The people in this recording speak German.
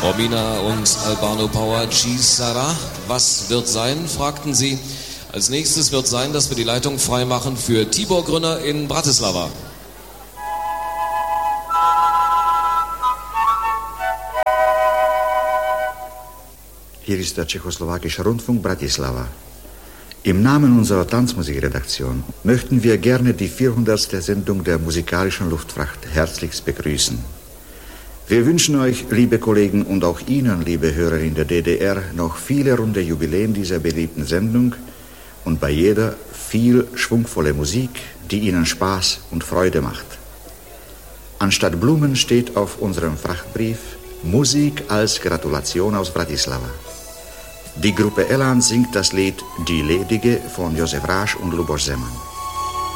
Romina und Albano Power, Cisara. Was wird sein, fragten sie. Als nächstes wird sein, dass wir die Leitung freimachen für Tibor Grüner in Bratislava. Hier ist der tschechoslowakische Rundfunk Bratislava. Im Namen unserer Tanzmusikredaktion möchten wir gerne die 400. Sendung der musikalischen Luftfracht herzlichst begrüßen. Wir wünschen euch, liebe Kollegen, und auch Ihnen, liebe Hörer in der DDR, noch viele runde Jubiläen dieser beliebten Sendung und bei jeder viel schwungvolle Musik, die Ihnen Spaß und Freude macht. Anstatt Blumen steht auf unserem Frachtbrief Musik als Gratulation aus Bratislava. Die Gruppe Elan singt das Lied Die Ledige von Josef Rasch und Lubos Zeman.